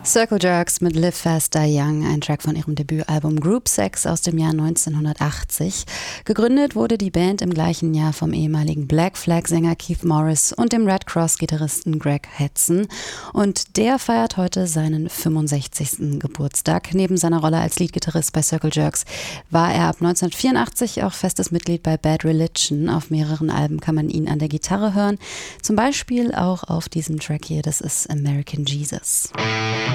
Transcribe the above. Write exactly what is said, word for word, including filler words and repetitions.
Circle Jerks mit Live Fast Die Young, ein Track von ihrem Debütalbum Group Sex aus dem Jahr neunzehnhundertachtzig. Gegründet wurde die Band im gleichen Jahr vom ehemaligen Black Flag-Sänger Keith Morris und dem Red Cross-Gitarristen Greg Hudson. Und der feiert heute seinen fünfundsechzigsten Geburtstag. Neben seiner Rolle als Leadgitarrist bei Circle Jerks war er ab neunzehnhundertvierundachtzig auch festes Mitglied bei Bad Religion. Auf mehreren Alben kann man ihn an der Gitarre hören. Zum Beispiel auch auf diesem Track hier, das ist American Jesus.